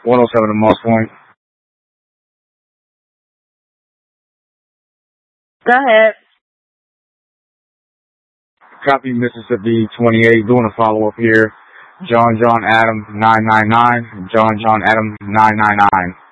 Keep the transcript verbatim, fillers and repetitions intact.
one oh seven to Moss Point. Go ahead. Copy Mississippi twenty-eight, doing a follow-up here. John John Adam nine nine nine, John John Adam nine nine nine.